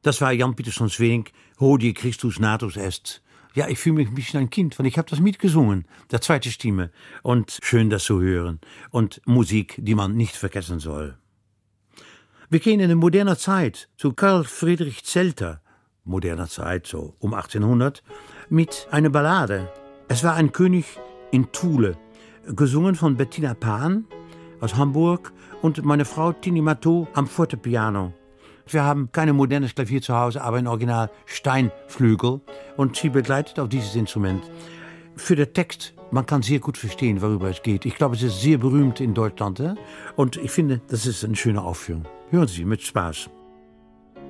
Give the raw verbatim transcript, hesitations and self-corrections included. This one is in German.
Das war Jan Pieterszoon Sweelinck, Hodie Christus natus est. Ja, ich fühle mich ein bisschen ein Kind, weil ich habe das mitgesungen, der zweite Stimme. Und schön, das zu hören. Und Musik, die man nicht vergessen soll. Wir gehen in eine moderne Zeit zu Karl Friedrich Zelter, moderner Zeit, so um achtzehnhundert, mit einer Ballade. Es war ein König in Thule, gesungen von Bettina Pan aus Hamburg und meine Frau Tini Matteau am Fortepiano. Wir haben kein modernes Klavier zu Hause, aber ein Original Steinflügel und sie begleitet auf dieses Instrument. Für den Text, man kann sehr gut verstehen, worüber es geht. Ich glaube, es ist sehr berühmt in Deutschland. He? Und ich finde, das ist eine schöne Aufführung. Hören Sie mit Spaß.